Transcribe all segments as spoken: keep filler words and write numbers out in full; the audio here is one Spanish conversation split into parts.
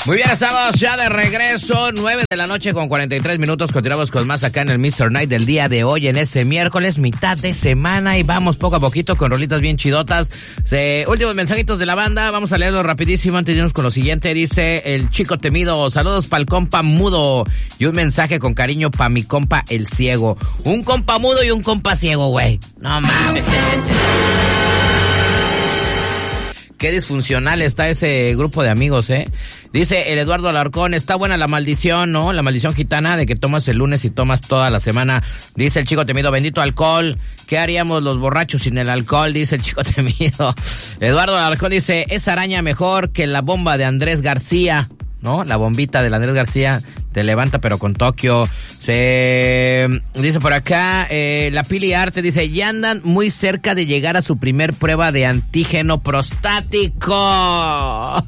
Muy bien, estamos ya de regreso, nueve de la noche con cuarenta y tres minutos. Continuamos con más acá en el mister Night del día de hoy, en este miércoles, mitad de semana, y vamos poco a poquito con rolitas bien chidotas. Eh, últimos mensajitos de la banda, vamos a leerlo rapidísimo antes de irnos con lo siguiente. Dice el Chico Temido, saludos para el compa mudo y un mensaje con cariño para mi compa el ciego. Un compa mudo y un compa ciego, güey. No mames. Qué disfuncional está ese grupo de amigos, ¿eh? Dice el Eduardo Alarcón, está buena la maldición, ¿no? La maldición gitana de que tomas el lunes y tomas toda la semana. Dice el Chico Temido, bendito alcohol. ¿Qué haríamos los borrachos sin el alcohol? Dice el Chico Temido. Eduardo Alarcón dice, es araña mejor que la bomba de Andrés García, ¿no? La bombita de Andrés García te levanta pero con Tokio. Se dice por acá, eh, la Pili Arte dice, ya andan muy cerca de llegar a su primer prueba de antígeno prostático.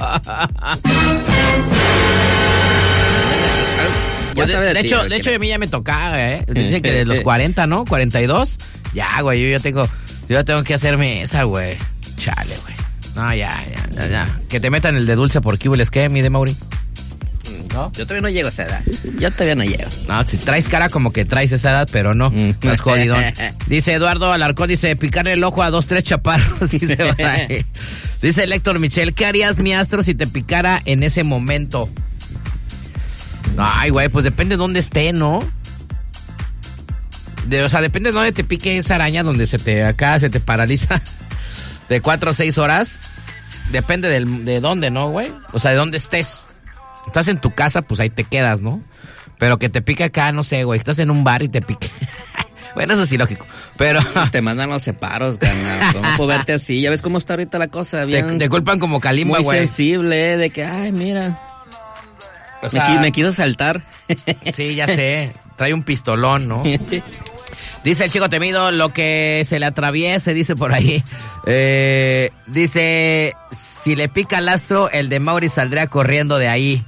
Pues de, de hecho, de hecho a mí ya me tocaba, ¿eh? Dice que de los cuarenta, ¿no? cuarenta y dos. Ya, güey, yo ya tengo, yo ya tengo que hacerme esa, güey. Chale, güey. No, ya, ya, ya, ya. Que te metan el de dulce por kíbules, ¿qué, mi de Mauri? ¿No? Yo todavía no llego a esa edad. Yo todavía no llego. No, si traes cara como que traes esa edad, pero no. Estás jodidón. Dice Eduardo Alarcón, dice, picarle el ojo a dos, tres chaparros. Dice, dice el Héctor Michel, ¿qué harías, mi astro, si te picara en ese momento? Ay, güey, pues depende de dónde esté, ¿no? De, o sea, depende de dónde te pique esa araña, donde se te, acá se te paraliza de cuatro a seis horas. Depende del, de dónde, ¿no, güey? O sea, de dónde estés. Estás en tu casa, pues ahí te quedas, ¿no? Pero que te pique acá, no sé, güey. Estás en un bar y te pique. Bueno, eso sí, lógico. Pero te mandan los separos, carnal. ¿Cómo puedo verte así? Ya ves cómo está ahorita la cosa. Bien, te, te culpan como Kalimba, güey. Muy sensible, de que, ay, mira. O sea, me, me quiso saltar. Sí, ya sé. Trae un pistolón, ¿no? Dice el Chico Temido, lo que se le atraviese, dice por ahí. Eh, dice, si le pica el astro, el de Mauri saldría corriendo de ahí.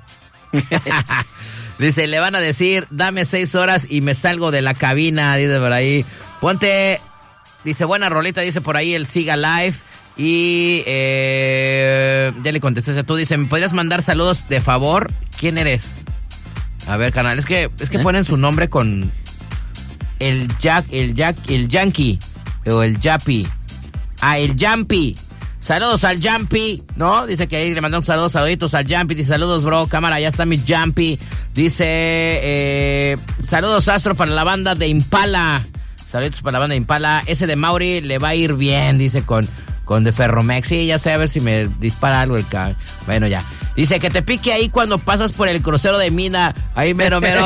Dice, le van a decir, dame seis horas y me salgo de la cabina, dice por ahí. Ponte, dice, buena rolita, dice por ahí el Siga Live. Y eh, ya le contestaste tú, dice, ¿me podrías mandar saludos de favor? ¿Quién eres? A ver, canal, es que, es que ¿Eh? ponen su nombre con el Jack, el Jack, el Yankee, o el Yappy. Ah, el Jumpy. Saludos al Jumpy, ¿no? Dice que ahí le mandamos saludos, saluditos al Jumpy. Dice, saludos, bro, cámara, ya está mi Jumpy. Dice, eh, saludos, Astro, para la banda de Impala. Saludos para la banda de Impala. Ese de Mauri le va a ir bien, dice, con, con de Ferromex. Sí, ya sé, a ver si me dispara algo el ca... Bueno, ya. Dice, que te pique ahí cuando pasas por el crucero de Mina. Ahí mero, mero.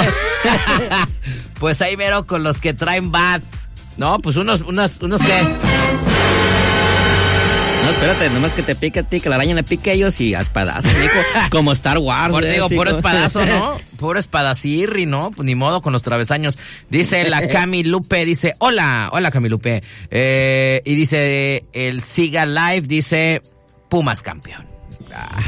Pues ahí mero con los que traen bat. No, pues unos, unos, unos que... No, espérate, nomás que te pique a ti, que la araña le pique a ellos y a espadazos, hijo, como Star Wars. Por, digo, puro espadazo, ¿no? Puro espadacirri, ¿no? Pues ni modo con los travesaños. Dice la Cami Lupe, dice, hola, hola Cami Lupe. Eh, y dice, el Siga Live, dice, Pumas campeón. Ah.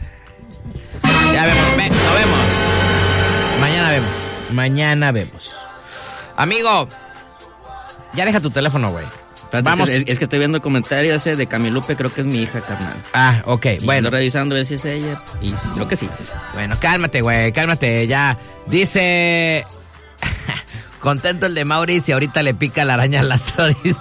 Ya vemos, ve, nos vemos. Mañana vemos, mañana vemos. Amigo, ya deja tu teléfono, güey. Vamos. Es, es que estoy viendo el comentario ese de Camilupe, creo que es mi hija, carnal. Ah, ok, y bueno. Ando revisando a ver si es ella, y creo que sí. Bueno, cálmate, güey, cálmate, ya. Dice... Contento el de Mauricio, ahorita le pica la araña al astro, dice.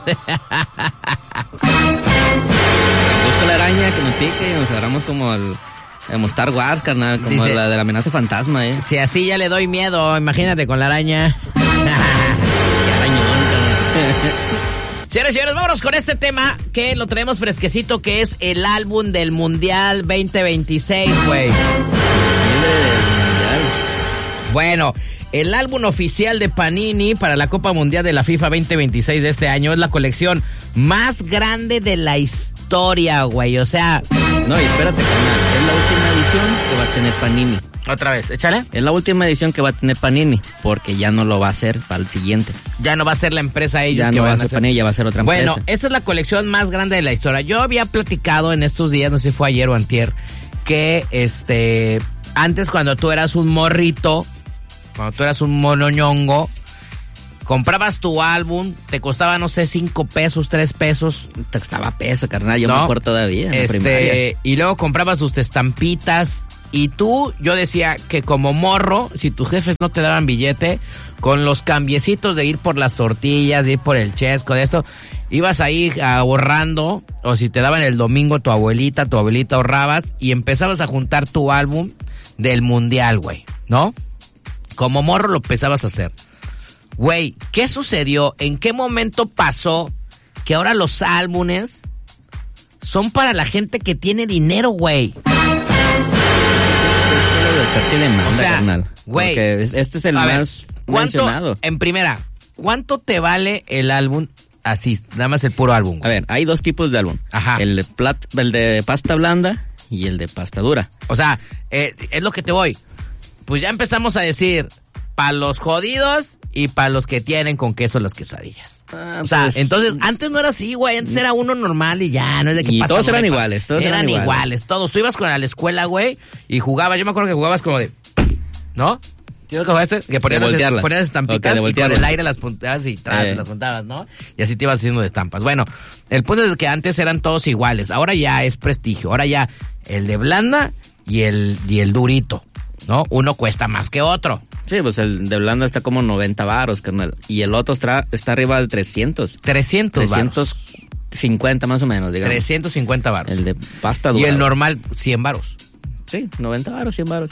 Busco la araña que me pique y nos agarramos como el... Como Star Wars, carnal, como dice, la de la amenaza fantasma, eh. Si así ya le doy miedo, imagínate con la araña. Qué arañón, carnal. Señores, señores, vámonos con este tema que lo tenemos fresquecito, que es el álbum del Mundial veinte veintiséis, güey. Bueno, el álbum oficial de Panini para la Copa Mundial de la FIFA veinte veintiséis de este año es la colección más grande de la historia, güey, o sea... No, y espérate, carnal, es la última edición que va a tener Panini. Otra vez, échale. Es la última edición que va a tener Panini, porque ya no lo va a hacer para el siguiente. Ya no va a ser la empresa ellos ya que no van va a ser Panini, ya va a ser otra empresa. Bueno, esta es la colección más grande de la historia. Yo había platicado en estos días, no sé si fue ayer o antier, que este antes cuando tú eras un morrito, cuando tú eras un monoñongo, comprabas tu álbum, te costaba, no sé, cinco pesos, tres pesos. Te costaba peso, carnal, yo ¿no? me acuerdo todavía en este, la primaria. Y luego comprabas tus estampitas Y tú, yo decía que como morro, si tus jefes no te daban billete, con los cambiecitos de ir por las tortillas, de ir por el chesco, de esto, ibas ahí ahorrando, o si te daban el domingo tu abuelita, tu abuelita ahorrabas, y empezabas a juntar tu álbum del mundial, güey, ¿no? Como morro lo empezabas a hacer. Güey, ¿qué sucedió? ¿En qué momento pasó que ahora los álbumes son para la gente que tiene dinero, güey? Demanda, o sea, carnal, güey, este es el más ver, ¿cuánto, mencionado. En primera, ¿cuánto te vale el álbum así, nada más el puro álbum? A ver, hay dos tipos de álbum. Ajá. El de, plat, el de pasta blanda y el de pasta dura. O sea, eh, es lo que te voy. Pues ya empezamos a decir, para los jodidos y para los que tienen con queso las quesadillas. Ah, o sea, pues, entonces, antes no era así, güey. Antes era uno normal y ya, no es de que y pasa. todos eran güey, iguales, todos eran, eran iguales. iguales. Todos. Tú ibas con a la escuela, güey, y jugabas. Yo me acuerdo que jugabas como de, ¿no? ¿Tienes que jugaste? Que ponías, las, ponías estampitas okay, y con el aire las puntabas y tras, eh. las puntabas, ¿no? Y así te ibas haciendo de estampas. Bueno, el punto es que antes eran todos iguales. Ahora ya es prestigio. Ahora ya el de blanda y el, y el durito, ¿no? Uno cuesta más que otro. Sí, pues el de blanda está como noventa varos, carnal. Y el otro está, está arriba de trescientos. trescientos trescientos cincuenta más o menos, digamos. trescientos cincuenta varos. El de pasta dura. Y el normal, cien varos. Sí, noventa varos, cien varos.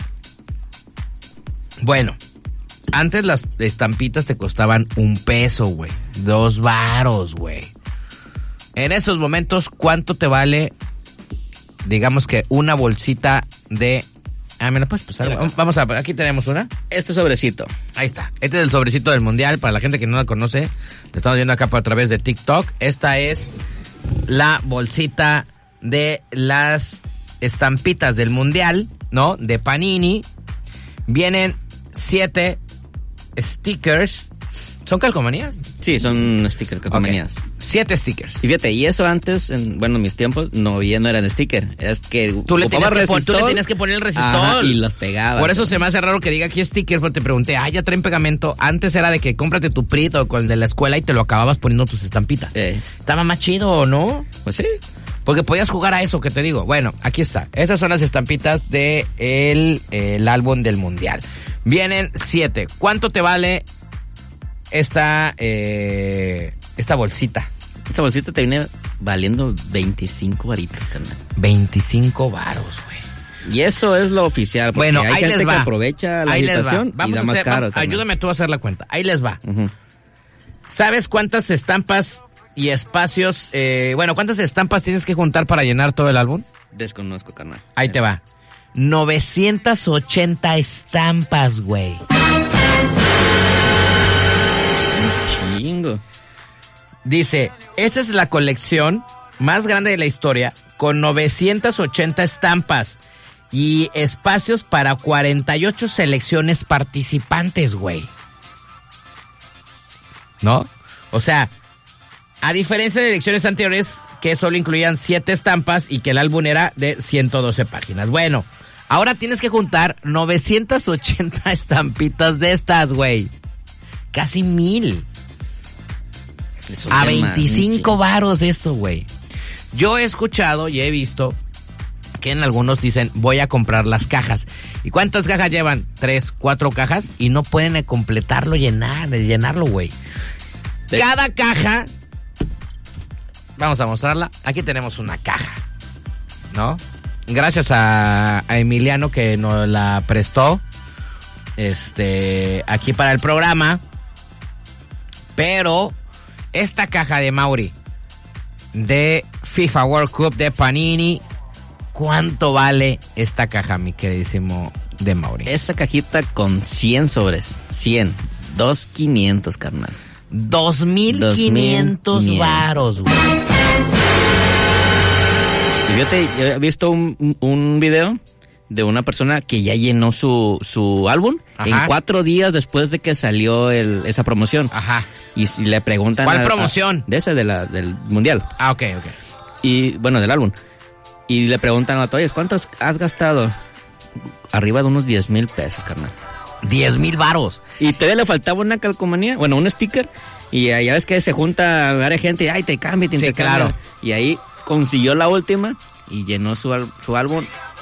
Bueno, antes las estampitas te costaban un peso, güey. Dos varos, güey. En esos momentos, ¿cuánto te vale, digamos que una bolsita de... Ah, ¿me la puedes pasar? Mira, vamos a... Aquí tenemos una. Este sobrecito. Ahí está. Este es el sobrecito del mundial. Para la gente que no la conoce, lo estamos viendo acá a través de TikTok. Esta es la bolsita de las estampitas del mundial, ¿no? De Panini. Vienen siete stickers. ¿Son calcomanías? Sí, son stickers, calcomanías. Okay. Siete stickers. Y fíjate, y eso antes, en, bueno, en mis tiempos, no, ya no eran stickers. Es que tú le, tenías que, tú le tenías que poner el resistor. Ajá, y los pegabas. Por eso pero. se me hace raro que diga aquí stickers, porque te pregunté, ah, ya traen pegamento. Antes era de que cómprate tu prito con el de la escuela y te lo acababas poniendo tus estampitas. Sí. Estaba más chido, ¿no? Pues sí. Porque podías jugar a eso que te digo. Bueno, aquí está. Estas son las estampitas de el, el álbum del mundial. Vienen siete. ¿Cuánto te vale esta eh, esta bolsita? Esta bolsita te viene valiendo veinticinco varitos, carnal. veinticinco varos, güey. Y eso es lo oficial. Bueno, hay ahí gente les va. que aprovecha la ahí situación Vamos y da a más hacer, caro. va, ayúdame tú a hacer la cuenta. Ahí les va. Uh-huh. ¿Sabes cuántas estampas y espacios, eh, bueno, cuántas estampas tienes que juntar para llenar todo el álbum? Desconozco, carnal. Ahí te va. novecientas ochenta estampas, güey. Un chingo. Dice, esta es la colección más grande de la historia, con novecientas ochenta estampas y espacios para cuarenta y ocho selecciones participantes, güey. ¿No? O sea, a diferencia de elecciones anteriores que solo incluían siete estampas y que el álbum era de ciento doce páginas. Bueno, ahora tienes que juntar novecientas ochenta estampitas de estas, güey. Casi mil. Eso a veinticinco varos esto, güey. Yo he escuchado y he visto que en algunos dicen, voy a comprar las cajas. ¿Y cuántas cajas llevan? Tres, cuatro cajas y no pueden completarlo, llenar, llenarlo, güey. Sí. Cada caja, vamos a mostrarla. Aquí tenemos una caja, ¿no? Gracias a, a Emiliano que nos la prestó, este, aquí para el programa. Pero esta caja de Mauri de FIFA World Cup de Panini, ¿cuánto vale esta caja, mi queridísimo de Mauri? Esta cajita con cien sobres, cien, dos quinientos, carnal. dos mil quinientos varos, güey. Y fíjate, yo he visto un, un video de una persona que ya llenó su, su álbum. Ajá. En cuatro días después de que salió el, esa promoción. Ajá. Y, y le preguntan... ¿Cuál a, promoción? A, de ese, de la, del mundial. Ah, ok, ok. Y, bueno, del álbum. Y le preguntan a todos, ¿cuántos has gastado? Arriba de unos diez mil pesos, carnal. diez mil varos. Y todavía le faltaba una calcomanía, bueno, un sticker. Y ya ves que se junta varias gente y ay, te cambia, te sí, intercambia. Claro. Y ahí consiguió la última y llenó su, su álbum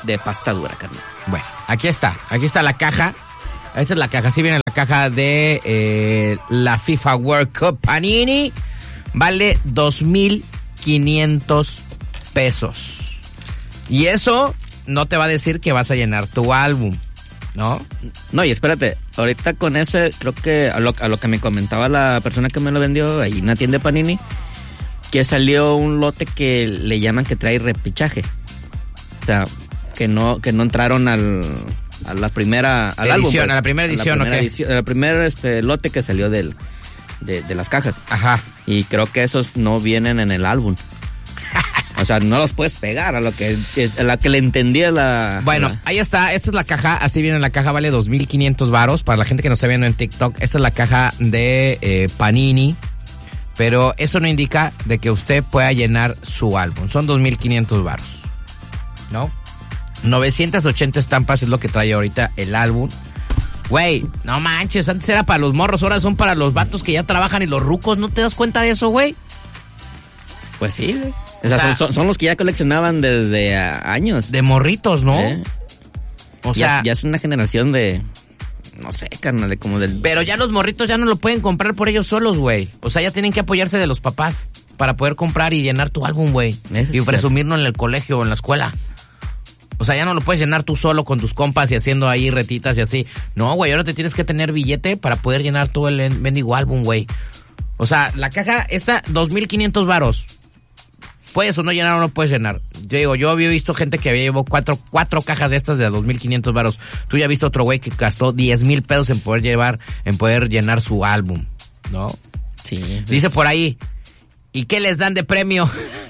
de pasta dura, carnal. Bueno, aquí está, aquí está la caja. Esta es la caja, sí viene la caja de eh, la FIFA World Cup Panini. Vale dos mil quinientos pesos. Y eso no te va a decir que vas a llenar tu álbum, ¿no? No, y espérate, ahorita con ese, creo que a lo, a lo que me comentaba la persona que me lo vendió ahí en la tienda de Panini, que salió un lote que le llaman que trae repichaje. O sea, que no, que no entraron al, a la primera, al edición, álbum. Pues, a la primera edición, ¿ok? ¿ok? El primer este, lote que salió del, de, de las cajas. Ajá. Y creo que esos no vienen en el álbum. O sea, no los puedes pegar a lo que, a la que le entendía la... Bueno, la... ahí está, esta es la caja, así viene la caja, vale dos mil quinientos varos. Para la gente que nos está viendo en TikTok, esta es la caja de eh, Panini. Pero eso no indica de que usted pueda llenar su álbum. Son dos mil quinientos varos, ¿no? novecientas ochenta estampas es lo que trae ahorita el álbum. Güey, no manches, antes era para los morros, ahora son para los vatos que ya trabajan y los rucos. ¿No te das cuenta de eso, güey? Pues sí, güey. O sea, o sea son, son, son los que ya coleccionaban desde uh, años. De morritos, ¿no? ¿Eh? O sea, ya, ya es una generación de... No sé, carnal, como del... Pero ya los morritos ya no lo pueden comprar por ellos solos, güey. O sea, ya tienen que apoyarse de los papás para poder comprar y llenar tu álbum, güey. Y presumirlo en el colegio o en la escuela. O sea, ya no lo puedes llenar tú solo con tus compas y haciendo ahí retitas y así. No, güey, ahora te tienes que tener billete para poder llenar todo el mendigo álbum, güey. O sea, la caja está dos mil quinientos varos. ¿Puedes o no llenar o no puedes llenar? Yo digo, yo había visto gente que había llevado cuatro, cuatro cajas de estas de dos mil quinientos varos. Tú ya has visto otro güey que gastó diez mil pesos en poder llevar, en poder llenar su álbum, ¿no? Sí. Dice por ahí, ¿y qué les dan de premio?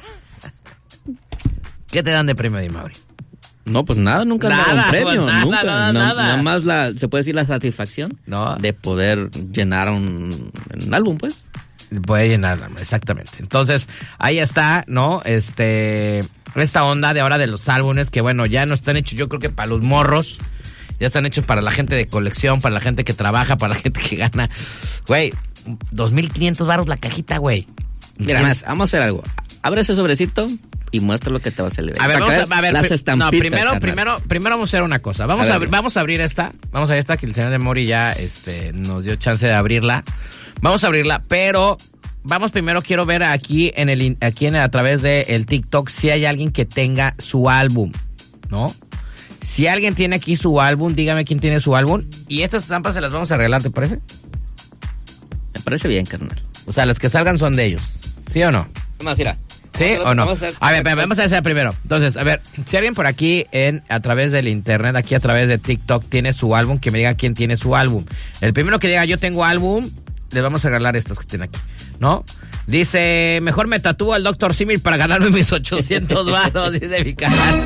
¿Qué te dan de premio, Dimauri? No, pues nada, nunca nada, han dado un premio, pues nada, nunca. Nada, no, nada. Nada más la, se puede decir la satisfacción no. de poder llenar un, un álbum, pues. Puede llenar, exactamente. Entonces, ahí está, ¿no? Este, esta onda de ahora de los álbumes que, bueno, ya no están hechos, yo creo que para los morros, ya están hechos para la gente de colección, para la gente que trabaja, para la gente que gana. Güey, dos mil quinientos varos la cajita, güey. Mira, más, vamos a hacer algo. Abre ese sobrecito y muestra lo que te va a salir. A ver, vamos a, a ver, las estampitas, no, primero, carnal. primero, primero vamos a hacer una cosa. Vamos a, a vamos a abrir esta, vamos a ver esta que el señor de Mori ya, este, nos dio chance de abrirla. Vamos a abrirla, pero vamos primero, quiero ver aquí en el, aquí en a través de el TikTok si hay alguien que tenga su álbum, ¿no? Si alguien tiene aquí su álbum, dígame quién tiene su álbum. Y estas estampas se las vamos a regalar, ¿te parece? Me parece bien, carnal. O sea, las que salgan son de ellos, ¿sí o no? Vamos, mira. ¿Sí o no? A, hacer, a ver, vamos a hacer primero. Entonces, a ver, si alguien por aquí en a través del internet, aquí a través de TikTok, tiene su álbum, que me diga quién tiene su álbum. El primero que diga yo tengo álbum, les vamos a regalar estos que tienen aquí, ¿no? Dice, mejor me tatúo al doctor Simil para ganarme mis ochocientos varos, dice mi canal.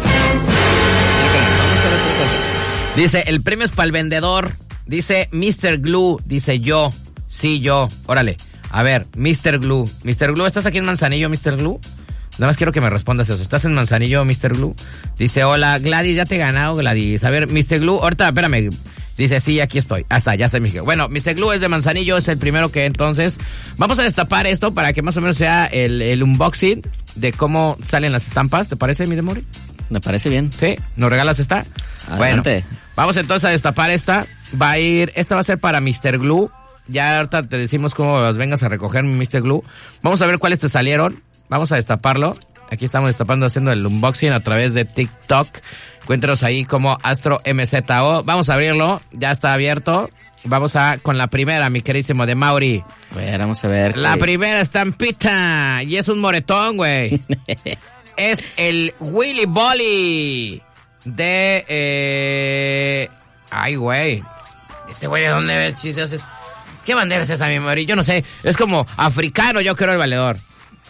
Dice, el premio es para el vendedor. Dice, mister Glue, dice yo, sí, yo, órale. A ver, mister Glue. mister Glue, ¿estás aquí en Manzanillo, mister Glue? Nada más quiero que me respondas eso. ¿Estás en Manzanillo, mister Glue? Dice, hola, Gladys, ya te he ganado, Gladys. A ver, mister Glue, ahorita, espérame. Dice, sí, aquí estoy. Hasta, ya está en México. Bueno, mister Glue es de Manzanillo, es el primero que entonces... Vamos a destapar esto para que más o menos sea el, el unboxing de cómo salen las estampas. ¿Te parece, mi Demori? Me parece bien. ¿Sí? ¿Nos regalas esta? Adelante. Bueno, vamos entonces a destapar esta. Va a ir... Esta va a ser para mister Glue. Ya ahorita te decimos cómo las vengas a recoger, mi mister Glue. Vamos a ver cuáles te salieron. Vamos a destaparlo. Aquí estamos destapando, haciendo el unboxing a través de TikTok. Cuéntanos ahí como Astro M Z O. Vamos a abrirlo. Ya está abierto. Vamos a con la primera, mi queridísimo de Mauri. A ver, vamos a ver. La qué... primera estampita. Y es un moretón, güey. Es el Willy Bolly. De... Eh... Ay, güey. Este güey, ¿de dónde ve chistes? ¿Qué bandera es esa, mi Mauri? Yo no sé. Es como africano, yo creo, el valedor.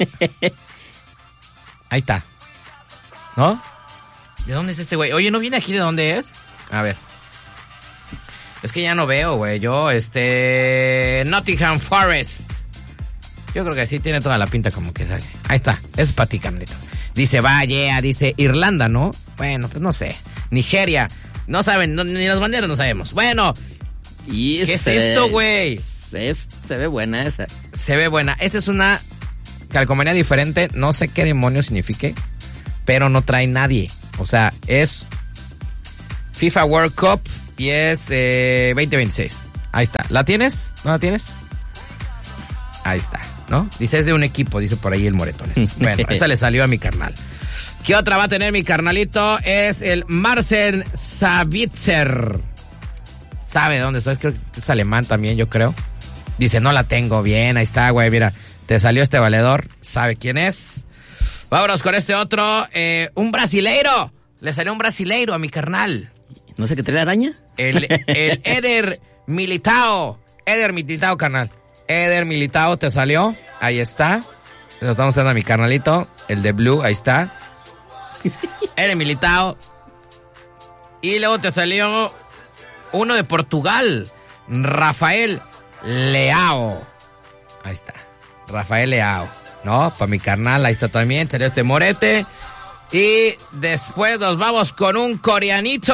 Ahí está. ¿No? ¿De dónde es este güey? Oye, ¿no viene aquí de dónde es? A ver. Es que ya no veo, güey. Yo, este... Nottingham Forest. Yo creo que sí tiene toda la pinta como que sale. Ahí está. Es para ti, carnito. Dice, vaya, dice Irlanda, ¿no? Bueno, pues no sé. Nigeria. No saben, no, ni las banderas no sabemos. Bueno. Y ¿qué es esto, güey? Es, se ve buena esa. Se ve buena. Esta es una calcomanía diferente. No sé qué demonios signifique, pero no trae nadie. O sea, es FIFA World Cup y es eh, veinte veintiséis. Ahí está. ¿La tienes? ¿No la tienes? Ahí está, ¿no? Dice, es de un equipo, dice por ahí el Moretones. Bueno, esta le salió a mi carnal. ¿Qué otra va a tener mi carnalito? Es el Marcel Sabitzer. ¿Sabe de dónde soy? Creo que es alemán también, yo creo. Dice, no la tengo bien. Ahí está, güey, mira. Te salió este valedor. ¿Sabe quién es? Vámonos con este otro. Eh, un brasileiro. Le salió un brasileiro a mi carnal. ¿No sé qué trae la araña? El, el Eder Militao. Eder Militao, carnal. Eder Militao te salió. Ahí está. Lo estamos dando a mi carnalito. El de Blue, ahí está. Eder Militao. Y luego te salió uno de Portugal. Rafael Leao. Ahí está. Rafael Leao. ¿No? Para mi carnal, ahí está también. Salió este morete. Y después nos vamos con un coreanito.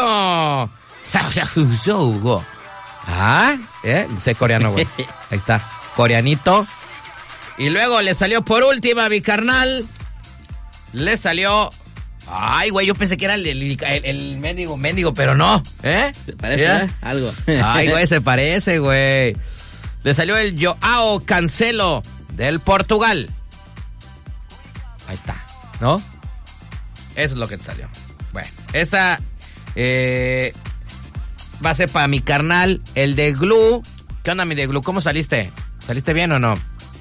Ah, ¿eh? Sé coreano, güey. Ahí está. Coreanito. Y luego le salió por última, mi carnal. Le salió... Ay, güey, yo pensé que era el, el, el, el mendigo, mendigo, pero no. ¿Eh? ¿Se parece, ¿eh? Algo. Ay, güey, se parece, güey. Le salió el Joao Cancelo del Portugal. Ahí está, ¿no? Eso es lo que te salió. Bueno, esa eh, va a ser para mi carnal, el de Glue. ¿Qué onda, mi de Glue? ¿Cómo saliste? ¿Saliste bien o no?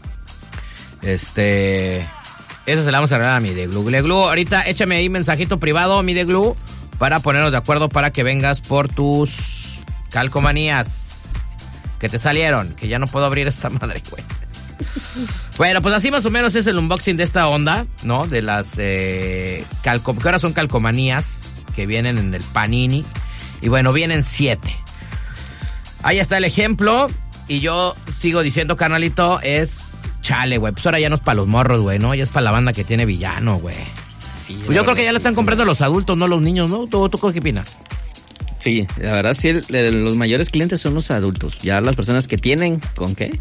Este... Eso se la vamos a regalar a mi de Glue. De Glue, ahorita échame ahí mensajito privado, mi de Glue, para ponernos de acuerdo para que vengas por tus calcomanías que te salieron. Que ya no puedo abrir esta madre, güey. Bueno, pues así más o menos es el unboxing de esta onda, ¿no? De las eh, calco... que ahora son calcomanías que vienen en el Panini. Y bueno, vienen siete. Ahí está el ejemplo. Y yo sigo diciendo, carnalito, es... Chale, güey, pues ahora ya no es para los morros, güey, ¿no? Ya es para la banda que tiene villano, güey. Sí, pues yo creo que ya la están comprando los adultos, no los niños, ¿no? ¿Tú, tú qué opinas? Sí, la verdad sí, el, el, los mayores clientes son los adultos. Ya las personas que tienen, ¿con qué?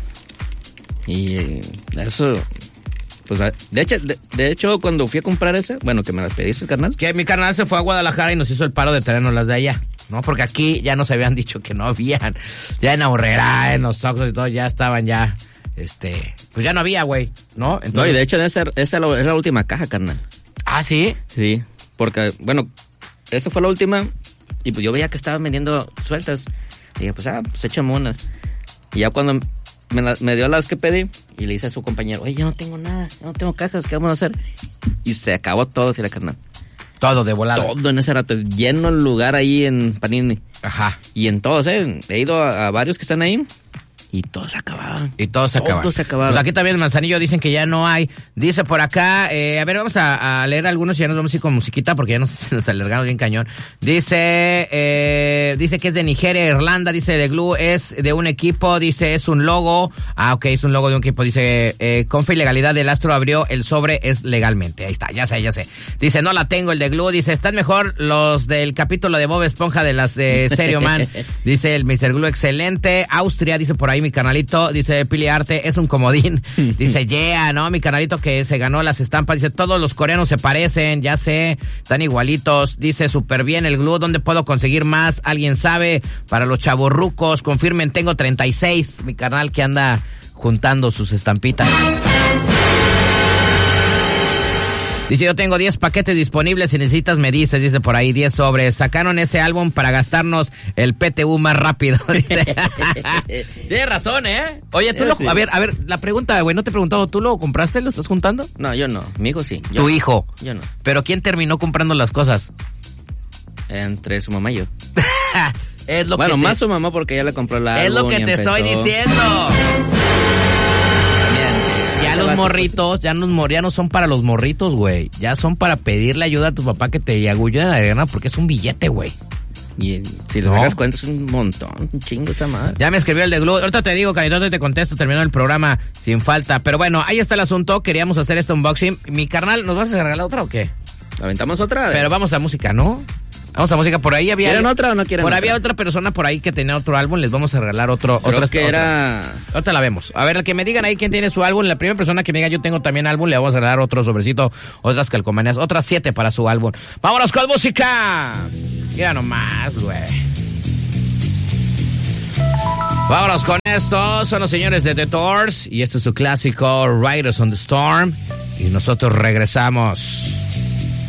Y eso... Pues, de hecho, de, de hecho, cuando fui a comprar esa, bueno, que me las pediste, carnal. Que mi carnal se fue a Guadalajara y nos hizo el paro de traernos las de allá, ¿no? Porque aquí ya nos habían dicho que no habían. Ya en Aurrera, en los Oxxos y todo, ya estaban ya... Este, pues ya no había, güey, ¿no? Entonces... No, y de hecho esa, esa es la última caja, carnal. ¿Ah, sí? Sí, porque, bueno, esa fue la última y pues yo veía que estaban vendiendo sueltas. Y dije, pues, ah, pues échame unas. Y ya cuando me, la, me dio las que pedí y le hice a su compañero, oye, yo no tengo nada, yo no tengo cajas, ¿qué vamos a hacer? Y se acabó todo, sí, la carnal. Todo de volada. Todo en ese rato, lleno el lugar ahí en Panini. Ajá. Y en todos, ¿eh? He ido a, a varios que están ahí. Y todos se acababan. Y todos se acababan. Todos se acababan. Pues aquí también en Manzanillo dicen que ya no hay. Dice por acá, eh, a ver, vamos a, a leer algunos y ya nos vamos a ir con musiquita porque ya nos, nos alargamos bien cañón. Dice, eh, dice que es de Nigeria, Irlanda, dice de Glue, es de un equipo, dice es un logo. Ah, ok, es un logo de un equipo. Dice, eh, con fe y legalidad el Astro abrió el sobre, es legalmente. Ahí está, ya sé, ya sé. Dice, no la tengo el de Glue. Dice, están mejor los del capítulo de Bob Esponja de las de Stereo Man. Dice el mister Glue, excelente. Austria, dice por ahí mi canalito, dice Pili Arte, es un comodín. Dice, yeah, ¿no? Mi canalito que se ganó las estampas. Dice, todos los coreanos se parecen, ya sé, están igualitos. Dice, súper bien el Glue, ¿dónde puedo conseguir más? ¿Alguien sabe? Para los chavorrucos, confirmen, tengo treinta y seis. Mi canal que anda juntando sus estampitas. Dice, yo tengo diez paquetes disponibles, si necesitas me dices, dice por ahí, diez sobres. Sacaron ese álbum para gastarnos el P T U más rápido, dice. Tienes razón, ¿eh? Oye, tú lo... Sí. A ver, a ver, la pregunta, güey, no te he preguntado, ¿tú lo compraste? ¿Lo estás juntando? No, yo no. Mi hijo sí. ¿Tu no. hijo? Yo no. ¿Pero quién terminó comprando las cosas? Entre su mamá y yo. Es lo bueno, que te... más su mamá porque ya le compró la... Es lo que te estoy diciendo. Ya los morritos, ya no, ya no son para los morritos, güey. Ya son para pedirle ayuda a tu papá que te ayude a la arena porque es un billete, güey. Y si ¿no? Te das cuenta es un montón, un chingo esa madre. Ya me escribió el de Glue. Ahorita te digo, Carito, te contesto, terminó el programa sin falta. Pero bueno, ahí está el asunto. Queríamos hacer este unboxing. Mi carnal, ¿nos vas a regalar otra o qué? ¿Aventamos otra? Pero vamos a música, ¿no? Vamos a música, por ahí había... ¿Quieren otra o no quieren Por otra? había otra persona por ahí que tenía otro álbum, les vamos a regalar otro... Creo otro que otra. era... Ahorita la vemos. A ver, el que me digan ahí quién tiene su álbum, la primera persona que me diga yo tengo también álbum, le vamos a regalar otro sobrecito, otras calcomanías, otras siete para su álbum. ¡Vámonos con música! Mira nomás, güey. Vámonos con esto, son los señores de The Doors, y este es su clásico Riders on the Storm, y nosotros regresamos.